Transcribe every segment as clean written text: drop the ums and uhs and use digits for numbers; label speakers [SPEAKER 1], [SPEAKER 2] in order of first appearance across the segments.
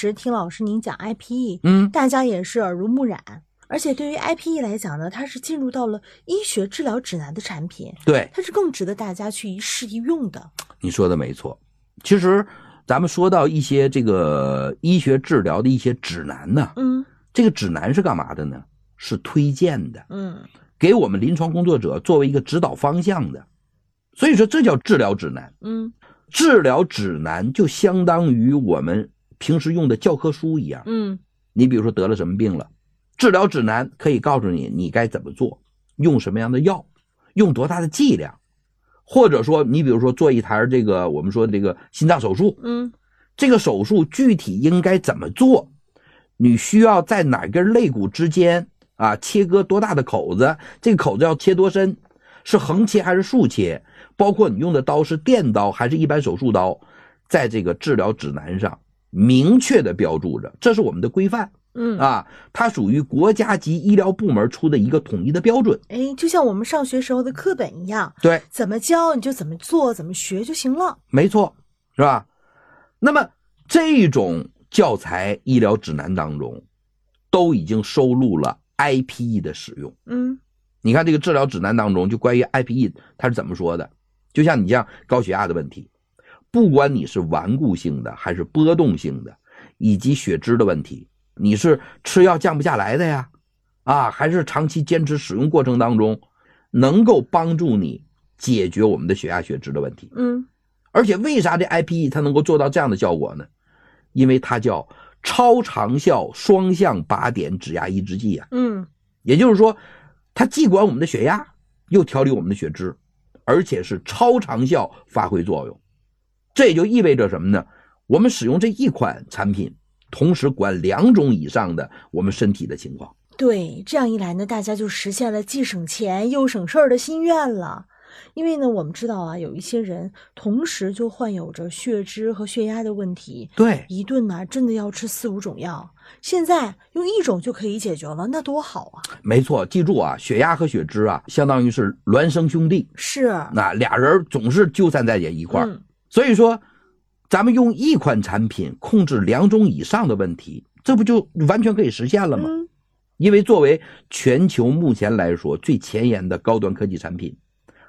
[SPEAKER 1] 时听老师您讲 IPE， 大家也是耳濡目染。而且对于 IPE 来讲呢，它是进入到了医学治疗指南的产品，
[SPEAKER 2] 对，
[SPEAKER 1] 它是更值得大家去一试一用的。
[SPEAKER 2] 你说的没错。其实咱们说到一些这个医学治疗的一些指南呢，这个指南是干嘛的呢？是推荐的，给我们临床工作者作为一个指导方向的。所以说这叫治疗指南。治疗指南就相当于我们平时用的教科书一样。你比如说得了什么病了，治疗指南可以告诉你你该怎么做，用什么样的药，用多大的剂量，或者说你比如说做一台这个我们说这个心脏手术，这个手术具体应该怎么做，你需要在哪根肋骨之间切割多大的口子，这个口子要切多深，是横切还是竖切，包括你用的刀是电刀还是一般手术刀，在这个治疗指南上明确的标注着，这是我们的规范。它属于国家级医疗部门出的一个统一的标准。
[SPEAKER 1] 就像我们上学时候的课本一样，
[SPEAKER 2] 对，
[SPEAKER 1] 怎么教你就怎么做，怎么学就行了。
[SPEAKER 2] 没错，是吧？那么这种教材医疗指南当中都已经收录了 IPE 的使用。你看这个治疗指南当中就关于 IPE 它是怎么说的，就像你像高血压的问题，不管你是顽固性的还是波动性的，以及血脂的问题，你是吃药降不下来的呀，还是长期坚持使用过程当中能够帮助你解决我们的血压血脂的问题。而且为啥这 IPE 它能够做到这样的效果呢？因为它叫超长效双向靶点指压抑制剂啊。也就是说它既管我们的血压又调理我们的血脂，而且是超长效发挥作用。这也就意味着什么呢？我们使用这一款产品同时管2种以上的我们身体的情况。
[SPEAKER 1] 对，这样一来呢，大家就实现了既省钱又省事儿的心愿了。因为呢，我们知道有一些人同时就患有着血脂和血压的问题，
[SPEAKER 2] 对，
[SPEAKER 1] 一顿呢真的要吃4、5种药，现在用1种就可以解决了，那多好啊！
[SPEAKER 2] 没错，记住血压和血脂相当于是孪生兄弟，
[SPEAKER 1] 是，
[SPEAKER 2] 那俩人总是纠缠在一块儿。所以说咱们用一款产品控制2种以上的问题，这不就完全可以实现了吗？因为作为全球目前来说最前沿的高端科技产品，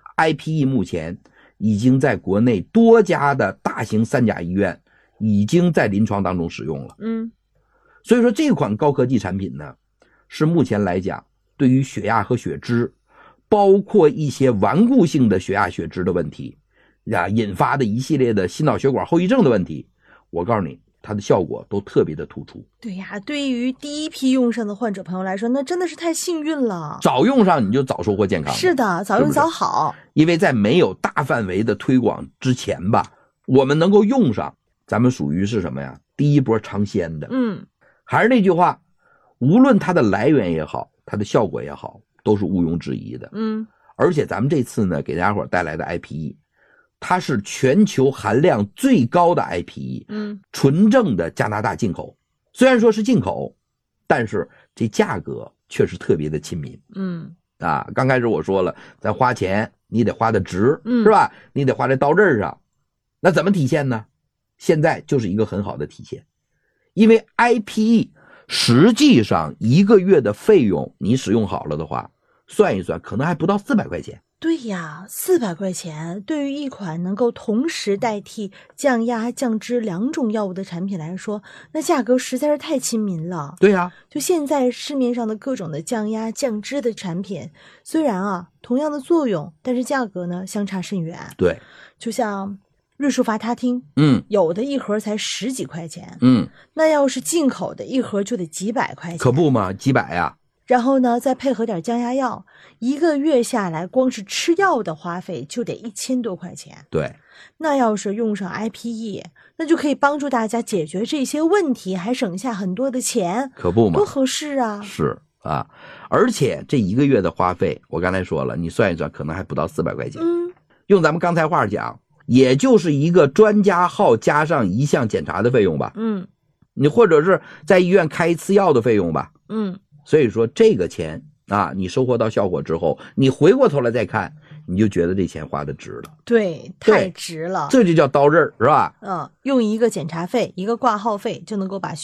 [SPEAKER 2] IPE 目前已经在国内多家的大型3甲医院已经在临床当中使用了。所以说这款高科技产品呢，是目前来讲对于血压和血脂，包括一些顽固性的血压血脂的问题引发的一系列的心脑血管后遗症的问题，我告诉你它的效果都特别的突出。
[SPEAKER 1] 对呀，对于第一批用上的患者朋友来说，那真的是太幸运了，
[SPEAKER 2] 早用上你就早收获健康。
[SPEAKER 1] 是的，早用早好。
[SPEAKER 2] 因为在没有大范围的推广之前吧，我们能够用上，咱们属于是什么呀？第一波尝鲜的。还是那句话，无论它的来源也好，它的效果也好，都是毋庸置疑的。而且咱们这次呢，给大家伙带来的 IPE， 它是全球含量最高的 IPE，纯正的加拿大进口。虽然说是进口，但是这价格确实特别的亲民。刚开始我说了，咱花钱你得花的值，是吧？你得花在刀刃上。那怎么体现呢？现在就是一个很好的体现。因为 IPE 实际上1个月的费用，你使用好了的话，算一算可能还不到400块钱。
[SPEAKER 1] 对呀，400块钱对于一款能够同时代替降压降脂2种药物的产品来说，那价格实在是太亲民了。
[SPEAKER 2] 对呀，
[SPEAKER 1] 就现在市面上的各种的降压降脂的产品，虽然同样的作用，但是价格呢相差甚远。
[SPEAKER 2] 对，
[SPEAKER 1] 就像瑞舒伐他汀，有的一盒才10几块钱，那要是进口的一盒就得几百块钱。
[SPEAKER 2] 可不嘛，几百呀。
[SPEAKER 1] 然后呢，再配合点降压药，1个月下来，光是吃药的花费就得1000多块钱。
[SPEAKER 2] 对，
[SPEAKER 1] 那要是用上 IPE， 那就可以帮助大家解决这些问题，还省下很多的钱，
[SPEAKER 2] 可不嘛，
[SPEAKER 1] 多合适啊！
[SPEAKER 2] 是啊，而且这1个月的花费，我刚才说了，你算一算，可能还不到400块钱。用咱们刚才话讲，也就是一个专家号加上1项检查的费用吧。你或者是在医院开1次药的费用吧。所以说这个钱你收获到效果之后，你回过头来再看，你就觉得这钱花的值了。
[SPEAKER 1] 对，太值了。
[SPEAKER 2] 这就叫刀刃，是吧？
[SPEAKER 1] 用一个检查费，一个挂号费就能够把